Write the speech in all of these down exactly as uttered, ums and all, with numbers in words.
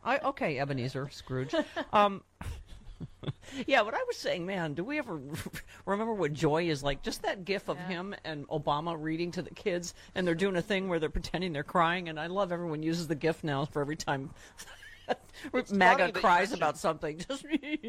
I, okay, Ebenezer Scrooge. Um, yeah, but I was saying, man, do we ever remember what joy is like? Just that gif of yeah. him and Obama reading to the kids, and they're doing a thing where they're pretending they're crying, and I love everyone uses the gif now for every time MAGA cries about something. Just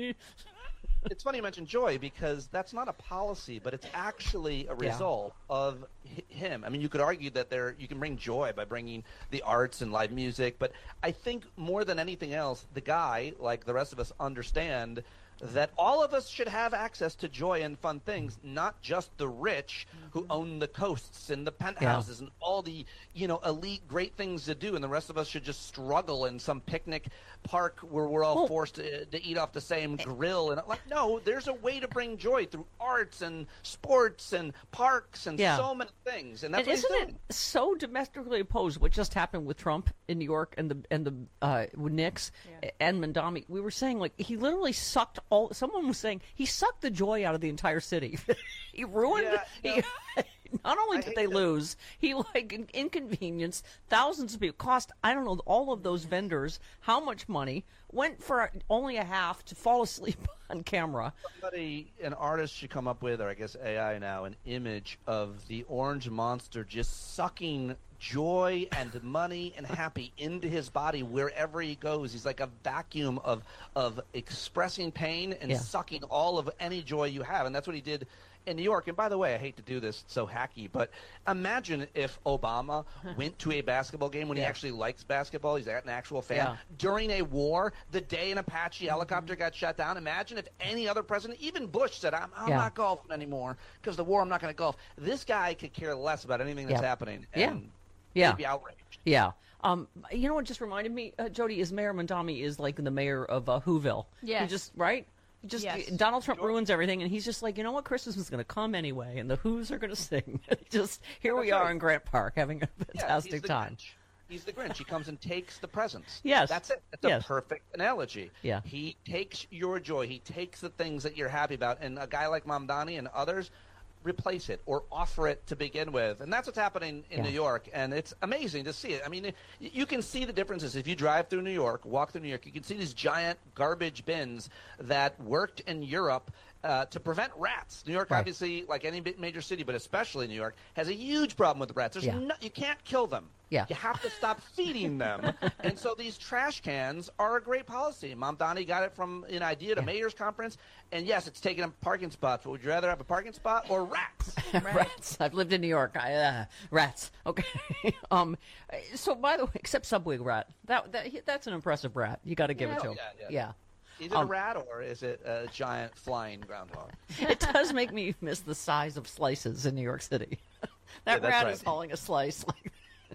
It's funny you mentioned joy because that's not a policy, but it's actually a result yeah. of him. I mean, you could argue that there you can bring joy by bringing the arts and live music, but I think more than anything else, the guy, like the rest of us, understand that all of us should have access to joy and fun things, not just the rich who own the coasts and the penthouses yeah. and all the, you know, elite great things to do, and the rest of us should just struggle in some picnic park where we're all well, forced to, to eat off the same grill. And like, no, there's a way to bring joy through arts and sports and parks and yeah. so many things. And that's and what isn't he's doing. It so domestically opposed? What just happened with Trump in New York and the and the uh, Knicks yeah. and Mandami? We were saying like he literally sucked all. Someone was saying he sucked the joy out of the entire city. He ruined. Yeah, he, not only did they that. lose, he like inconvenienced thousands of people. Cost I don't know all of those vendors how much money. Went for only a half to fall asleep on camera. Somebody, an artist should come up with, or I guess A I now, an image of the orange monster just sucking joy and money and happy into his body wherever he goes. He's like a vacuum of of expressing pain and yeah. sucking all of any joy you have, and that's what he did in New York. And by the way, I hate to do this, it's so hacky, but imagine if Obama went to a basketball game when yeah. he actually likes basketball, he's an actual fan, yeah. during a war, the day an Apache helicopter got shot down. Imagine if any other president, even Bush, said, I'm, I'm yeah. not golfing anymore because the war, I'm not going to golf. This guy could care less about anything that's yeah. happening. Yeah. And yeah. he'd be outraged. Yeah. Um, you know what just reminded me, uh, Jody, is Mayor Mandami is like the mayor of uh, Whoville. Yeah. He just, right? Just yes. Donald Trump sure. ruins everything, and he's just like, you know what, Christmas is going to come anyway, and the Who's are going to sing. Just here we That's are right. in Grant Park having a fantastic yeah, he's the time. Grinch. He's the Grinch. He comes and takes the presents. Yes, that's it. That's yes. a perfect analogy. Yeah, he takes your joy. He takes the things that you're happy about, and a guy like Mamdani and others replace it or offer it to begin with. And that's what's happening in yeah. New York, and it's amazing to see it. I mean, you can see the differences. If you drive through New York, walk through New York, you can see these giant garbage bins that worked in Europe uh, to prevent rats. New York, right. obviously, like any major city, but especially New York, has a huge problem with rats. There's yeah. no, you can't kill them. Yeah. You have to stop feeding them. And so these trash cans are a great policy. Mamdani got it from an idea to yeah. mayor's conference. And, yes, it's taking up parking spots. But would you rather have a parking spot or rats? Right. Rats. I've lived in New York. I, uh, rats. Okay. um. So, by the way, except Subway rat. That, that That's an impressive rat. You got to give yeah, it to him. Yeah, yeah. yeah. Is it um, a rat or is it a giant flying groundhog? It does make me miss the size of slices in New York City. That yeah, rat right. is hauling a slice like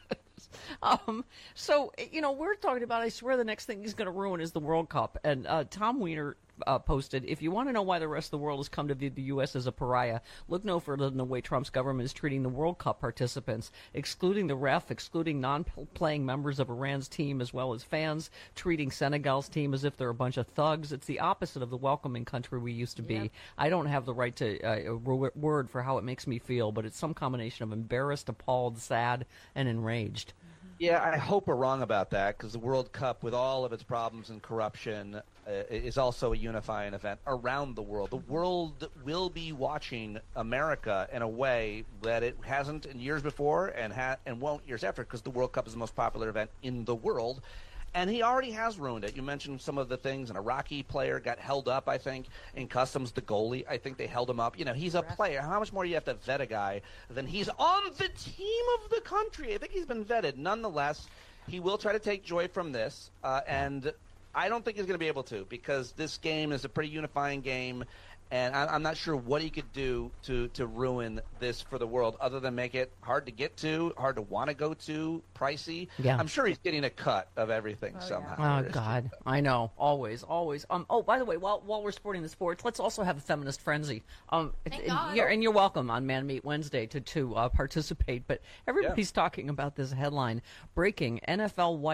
Um, so, you know, we're talking about, I swear the next thing he's going to ruin is the World Cup. And uh, Tom Weiner uh, posted, if you want to know why the rest of the world has come to view the U S as a pariah, look no further than the way Trump's government is treating the World Cup participants, excluding the ref, excluding non-playing members of Iran's team as well as fans, treating Senegal's team as if they're a bunch of thugs. It's the opposite of the welcoming country we used to be. Yep. I don't have the right to uh, a word for how it makes me feel, but it's some combination of embarrassed, appalled, sad, and enraged. Yeah, I hope we're wrong about that because the World Cup, with all of its problems and corruption, uh, is also a unifying event around the world. The world will be watching America in a way that it hasn't in years before and ha- and won't years after because the World Cup is the most popular event in the world. And he already has ruined it. You mentioned some of the things. An Iraqi player got held up, I think, in customs. The goalie, I think they held him up. You know, he's a player. How much more do you have to vet a guy than he's on the team of the country? I think he's been vetted. Nonetheless, he will try to take joy from this. Uh, and I don't think he's going to be able to because this game is a pretty unifying game. And I'm not sure what he could do to, to ruin this for the world other than make it hard to get to, hard to want to go to, pricey. Yeah. I'm sure he's getting a cut of everything oh, somehow. Yeah. Oh, God. I know. Always, always. Um. Oh, by the way, while while we're sporting the sports, let's also have a feminist frenzy. Um. Thank and, God. You're, and you're welcome on Man Meet Wednesday to, to uh, participate. But everybody's yeah. talking about this headline. Breaking, N F L wife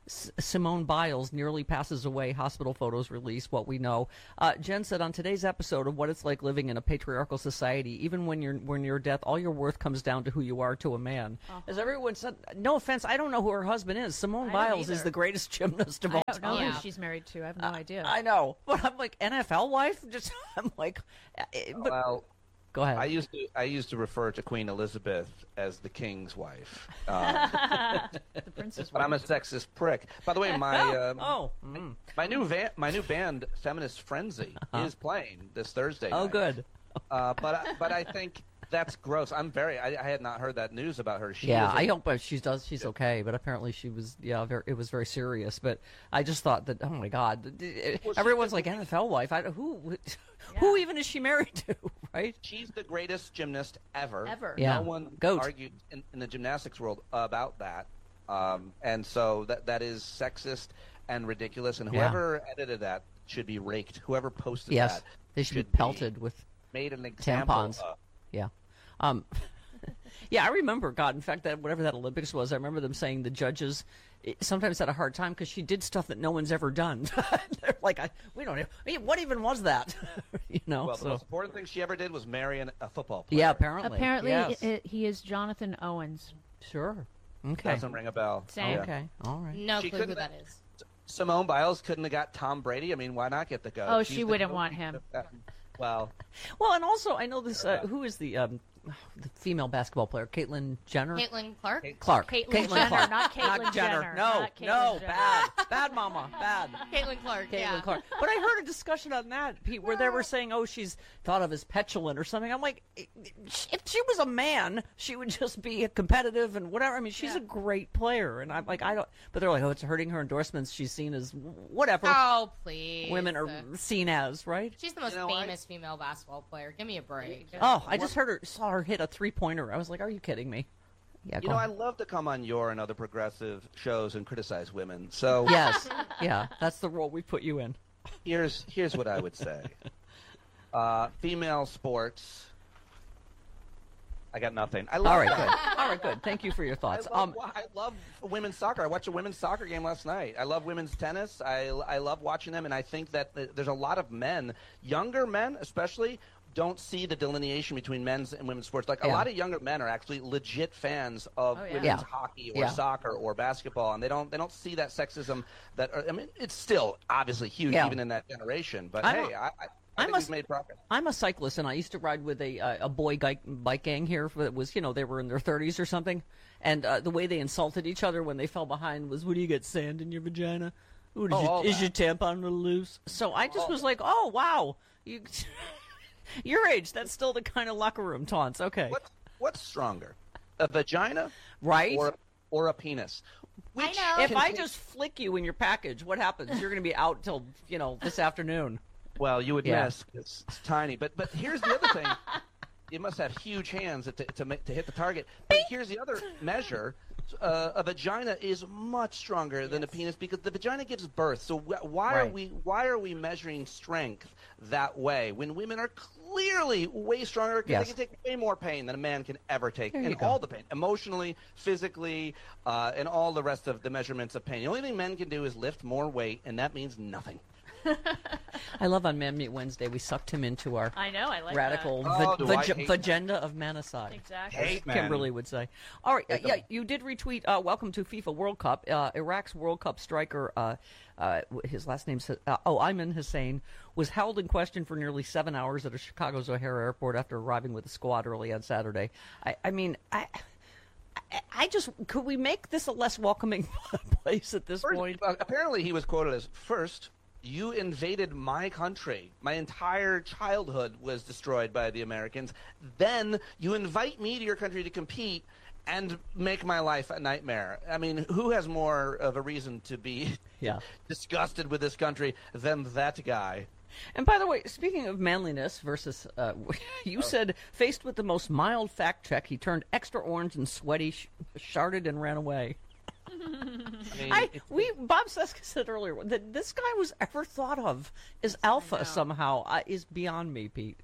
S- Simone Biles nearly passes away. Hospital photos released. What we know. Uh, Jen said on today's episode of what it's like living in a patriarchal society. Even when you're when near death, all your worth comes down to who you are to a man. Uh-huh. As everyone said, no offense, I don't know who her husband is. Simone Biles is the greatest gymnast of all time. I don't know time. who she's married to. I have no uh, idea. I know, but I'm like N F L wife. Just I'm like, but well, go ahead. I used to I used to refer to Queen Elizabeth as the king's wife. Um, the princess. But I'm a sexist prick. By the way, my um, oh mm. my new van, my new band, Feminist Frenzy, uh-huh. is playing this Thursday. Oh, night. good. Uh, but but I think that's gross. I'm very. I, I had not heard that news about her. She yeah, a, I hope she does. She's okay, but apparently she was. Yeah, very, it was very serious. But I just thought that. Oh my God, well, everyone's like N F L wife. I, who yeah. who even is she married to? Right? She's the greatest gymnast ever. Ever. Yeah. No one Goat. argued in, in the gymnastics world about that. Um, and so that that is sexist and ridiculous. And whoever yeah. edited that should be raked. Whoever posted yes, that, they should, should be pelted be with made an example tampons. Of. Yeah. Um, yeah, I remember, God, in fact, that whatever that Olympics was, I remember them saying the judges sometimes had a hard time because she did stuff that no one's ever done. They're like, I, we don't even, what even was that? you know? Well, so. the most important thing she ever did was marry an, a football player. Yeah, apparently. Apparently, yes. it, it, he is Jonathan Owens. Sure. Okay. Doesn't ring a bell. Same. Okay. All right. No she clue who that is. Simone Biles couldn't have got Tom Brady. I mean, why not get the GOAT? Oh, She's she wouldn't want him. Well, well, and also I know this. Uh, who is the um, the female basketball player? Caitlyn Jenner. Caitlin Clark. Clark. Caitlyn Caitlyn Jenner, Clark. not Caitlyn not Jenner. Jenner. No, not Caitlyn no, Jenner. bad, bad, mama, bad. Caitlin Clark. Caitlin yeah. Clark. But I heard a discussion on that, Pete, where they were saying, "Oh, she's thought of as petulant or something." I'm like, if she was a man, she would just be competitive and whatever. I mean, she's yeah. a great player, and I'm like, I don't. But they're like, oh, it's hurting her endorsements. She's seen as whatever. Oh, please. Women are seen as, right? She's the most you know, famous I... female basketball player. Give me a break. Oh, I just heard her, saw her hit a three pointer. I was like, are you kidding me? Yeah, you know, on. I love to come on your and other progressive shows and criticize women. So yes, yeah, that's the role we put you in. Here's here's what I would say: uh, female sports. I got nothing. I love All right, that. good. All right, good. Thank you for your thoughts. I love, um, I love women's soccer. I watched a women's soccer game last night. I love women's tennis. I, I love watching them, and I think that there's a lot of men, younger men especially, don't see the delineation between men's and women's sports. Like, a yeah. lot of younger men are actually legit fans of oh, yeah. women's yeah. hockey or yeah. soccer or basketball, and they don't they don't see that sexism that – I mean, it's still obviously huge yeah. even in that generation. But, I'm hey, a, I, I, I I'm think a, we've made progress. I'm a cyclist, and I used to ride with a uh, a boy bike, bike gang here that was, you know, they were in their thirties or something. And uh, the way they insulted each other when they fell behind was, what do you get, sand in your vagina? Ooh, Oh, you, all is that. your tampon a little loose? So I just All was like, oh, wow. You, your age, that's still the kind of locker room taunts. Okay. What's, what's stronger, a vagina Right? or, or a penis? I Which know. If can I take- just flick you in your package, what happens? You're going to be out till, you know, this afternoon. Well, you would Yeah. miss. It's, it's tiny. But but here's the other thing. You must have huge hands to to, make, to hit the target. But here's the other measure. Uh, a vagina is much stronger than a penis because the vagina gives birth. So wh- why are Right. we why are we measuring strength that way when women are clearly way stronger because Yes. they can take way more pain than a man can ever take, There you and go. all the pain, emotionally, physically, uh, and all the rest of the measurements of pain. The only thing men can do is lift more weight, and that means nothing. I love on Man Meet Wednesday, we sucked him into our I know. I like radical that. Oh, va- do I vag- hate vagenda of manicide. Exactly. Hate men. Kimberly would say. All right, uh, Hate yeah, them. you did retweet. Uh, welcome to FIFA World Cup. Uh, Iraq's World Cup striker, uh, uh, his last name's uh, oh Ayman Hussein, was held in question for nearly seven hours at a Chicago's O'Hare Airport after arriving with a squad early on Saturday. I, I mean, I. I- I just could we make this a less welcoming place at this First, point? uh, apparently, he was quoted as first. You invaded my country. My entire childhood was destroyed by the Americans. Then you invite me to your country to compete and make my life a nightmare. I mean, who has more of a reason to be Yeah. disgusted with this country than that guy? And by the way, speaking of manliness versus, uh, you said faced with the most mild fact check, he turned extra orange and sweaty, sh- sharded, and ran away. I mean, I it's- we Bob Seska said earlier that this guy was ever thought of as alpha somehow uh, is beyond me, Pete.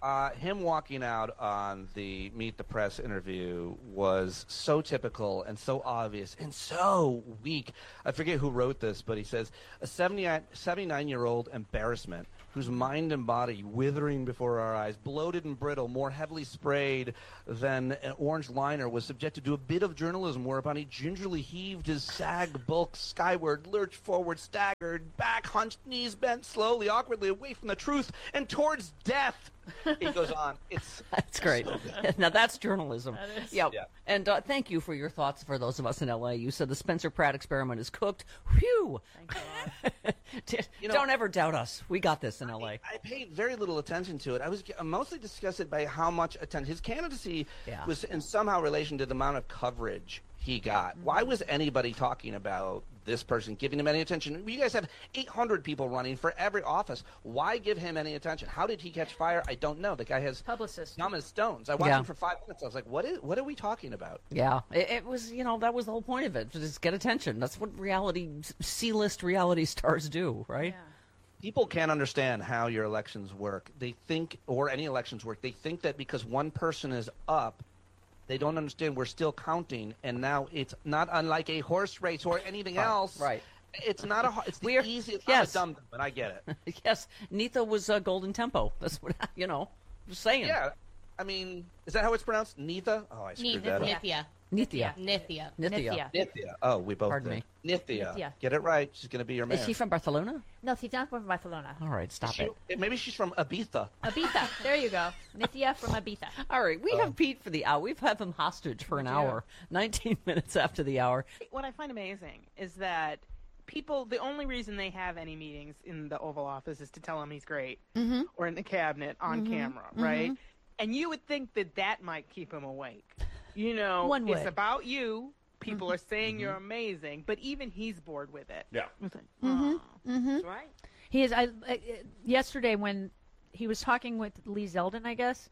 Uh, him walking out on the Meet the Press interview was so typical and so obvious and so weak. I forget who wrote this, but he says, a seventy-nine-year-old embarrassment whose mind and body withering before our eyes, bloated and brittle, more heavily sprayed than an orange liner, was subjected to a bit of journalism whereupon he gingerly heaved his sagged bulk skyward, lurched forward, staggered, back, hunched, knees bent slowly, awkwardly away from the truth and towards death. He goes on. It's That's great. Now that's journalism. That is. Yep. Yeah. And uh, thank you for your thoughts for those of us in L A. You said the Spencer Pratt experiment is cooked. Whew. Thank God. You know- Don't ever doubt us. We got this in L A. I paid very little attention to it. I was mostly disgusted by how much attention his candidacy Yeah. was in somehow relation to the amount of coverage he got. Why was anybody talking about this person, giving him any attention? You guys have eight hundred people running for every office. Why give him any attention? How did he catch fire? I don't know. The guy has Publicist. dumb as stones. I watched Yeah. him for five minutes. I was like, what is? What are we talking about? Yeah, it, it was, you know, that was the whole point of it. to Just get attention. That's what reality, C-list reality stars do, right? Yeah. People can't understand how your elections work. They think, or any elections work, they think that because one person is up, they don't understand we're still counting, and now it's not unlike a horse race or anything Right, else. right. It's not a. ho- It's the We're- easiest. yes. I'm a dumb, but I get it. Yes, Nitha was uh, Golden Tempo. That's what, you know, just saying. Yeah, I mean, is that how it's pronounced? Nitha? Oh, I screwed that up. Nithya. Nithya. Nithya. Nithya. Nithya. Nithya. Oh, we both Pardon did. me. Nithya. Nithya. Get it right. She's going to be your mayor. Is she from Barcelona? No, she's not from Barcelona. All right, stop She- it. Maybe she's from Ibiza. Ibiza. There you go. Nithya from Ibiza. All right, we have Pete for the hour. We've had him hostage for an do. hour, nineteen minutes after the hour. What I find amazing is that people, the only reason they have any meetings in the Oval Office is to tell him he's great, Mm-hmm. or in the cabinet on camera, right? And you would think that that might keep him awake. You know, One would. it's about you. People are saying you're amazing, but even he's bored with it. Yeah. It's like, "Aw, that's right. He is. I, I yesterday when he was talking with Lee Zeldin, I guess,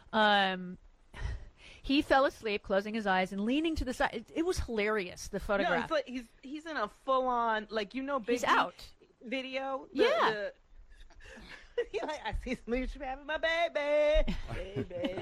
um, he fell asleep, closing his eyes and leaning to the side. It, it was hilarious. The No, photograph. it's like he's he's in a full on, like, you know, big He's out. video. The- Yeah. the- He like, I see somebody having my baby, baby.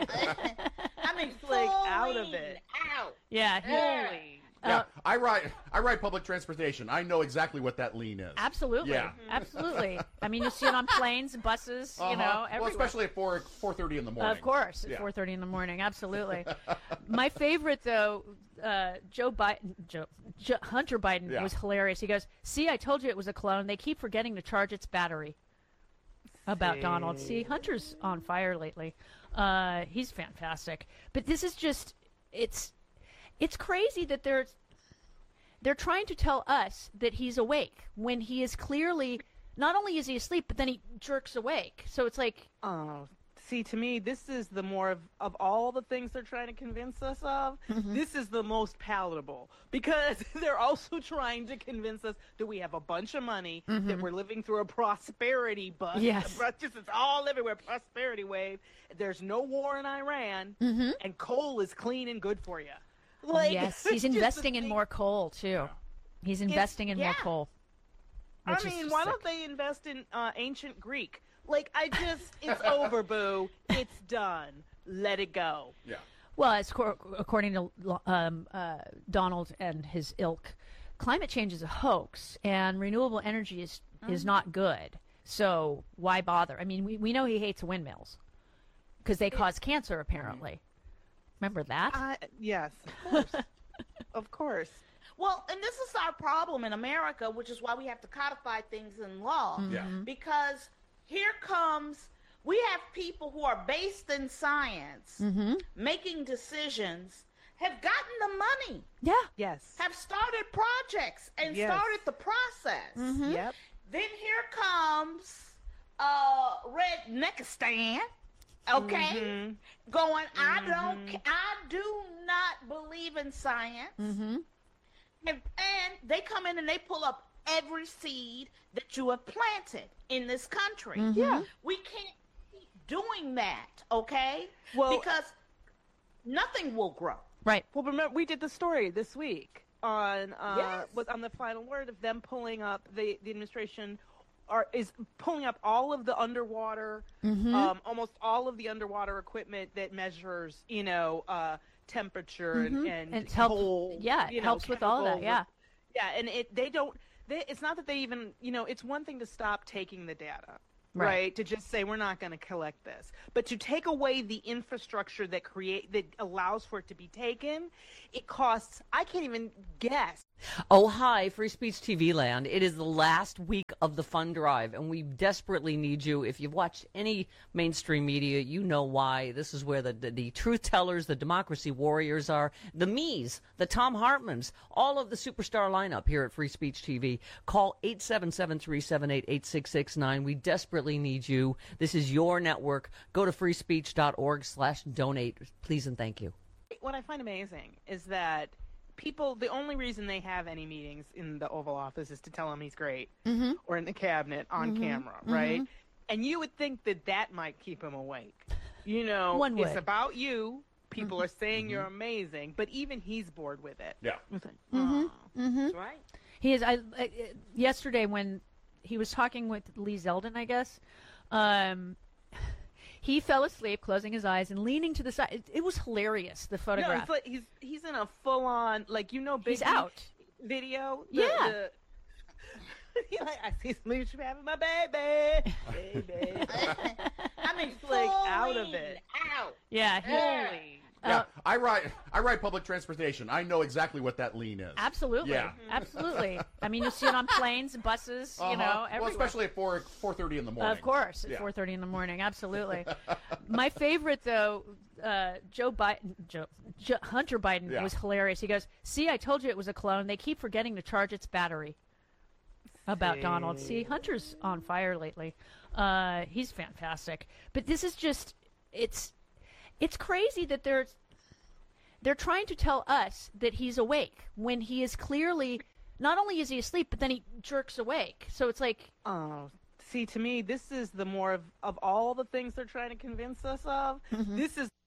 I mean, He's, like, out of it. Out. Yeah. He, Holy. Yeah, Uh, I ride. I ride public transportation. I know exactly what that lean is. absolutely. Yeah. Absolutely. I mean, you see it on planes and buses. You Uh-huh. know, well, everywhere. especially at four four thirty in the morning. Of course, at Yeah. four thirty in the morning. Absolutely. My favorite, though, uh, Joe Biden, Joe, Joe, Hunter Biden Yeah. was hilarious. He goes, "See, I told you it was a clone. They keep forgetting to charge its battery." About See. Donald. See, Hunter's on fire lately. Uh, he's fantastic. But this is just, it's, it's crazy that they're, they're trying to tell us that he's awake when he is clearly, not only is he asleep, but then he jerks awake. So it's like, Oh, see, to me, this is the more of, of all the things they're trying to convince us of, this is the most palatable because they're also trying to convince us that we have a bunch of money, that we're living through a prosperity bust. Yes. But just it's all everywhere, prosperity wave. There's no war in Iran, and coal is clean and good for you. Like, yes, it's he's just the investing in thing- more coal too. He's investing in more yeah. coal. I which is mean, just why sick. don't they invest in uh, ancient Greek? Like, I just, it's over, boo. It's done. Let it go. Yeah. Well, as cor- according to um, uh, Donald and his ilk, climate change is a hoax, and renewable energy is is not good. So why bother? I mean, we, we know he hates windmills because they cause cancer, apparently. Remember that? I, yes, of course. Of course. Well, and this is our problem in America, which is why we have to codify things in law. Yeah. Because here comes, we have people who are based in science, making decisions, have gotten the money, yeah. Yes. have started projects, and Yes. started the process. Yep. Then here comes uh, Redneckistan, okay, going, I don't, I do not believe in science. And, and they come in and they pull up every seed that you have planted in this country. Yeah. We can't keep doing that, okay? Well- because nothing will grow. Right. Well, remember, we did the story this week on uh, Yes. was on the final word of them pulling up the, the administration are is pulling up all of the underwater, Mm-hmm. um, almost all of the underwater equipment that measures, you know, uh, temperature Mhm. and, and And it helps- cold, yeah, it you know, helps with all that, chemicals yeah. and- yeah, and it they don't. They, it's not that they even, you know, it's one thing to stop taking the data. Right. Right. To just say we're not going to collect this, but to take away the infrastructure that create that allows for it to be taken, it costs. I can't even guess. Oh, hi, Free Speech T V land. It is the last week of the fund drive, and we desperately need you. If you've watched any mainstream media, you know why. This is where the, the, the truth tellers, the democracy warriors are, the me's, the Tom Hartmans, all of the superstar lineup here at Free Speech T V. Call eight seven seven, three seven eight, eight six six nine. We desperately need you. This is your network. Go to freespeech.org slash donate. Please and thank you. What I find amazing is that people, the only reason they have any meetings in the Oval Office is to tell him he's great, Mm-hmm. or in the cabinet on camera, right? And you would think that that might keep him awake. You know, One it's would. about you. People are saying you're amazing, but even he's bored with it. Yeah. It's like, Mm-hmm. "Oh, Mm-hmm. that's right. He is. I, I yesterday when he was talking with Lee Zeldin, I guess, um, he fell asleep, closing his eyes and leaning to the side. It, it was hilarious. The No, photograph. it's like he's he's in a full on, like, you know, Big He's out. video. The- Yeah. the- He like, I see Smooch having my baby, baby. I mean, He's, like, out of fully it. Out. Yeah. He, Holy. Yeah, Uh, I ride. I ride public transportation. I know exactly what that lean is. absolutely. Yeah. Absolutely. I mean, you see it on planes, buses, you Uh-huh. know, well, everywhere. especially at four four thirty in the morning. Of course, at Yeah. four thirty in the morning. Absolutely. My favorite, though, uh, Joe Biden, Joe, Joe, Hunter Biden Yeah. was hilarious. He goes, "See, I told you it was a clone. They keep forgetting to charge its battery." About Donald. See, Hunter's on fire lately. Uh, he's fantastic. But this is just, it's, it's crazy that they're, they're trying to tell us that he's awake when he is clearly, not only is he asleep, but then he jerks awake. So it's like, Oh, see, to me, this is the more of, of all the things they're trying to convince us of. This is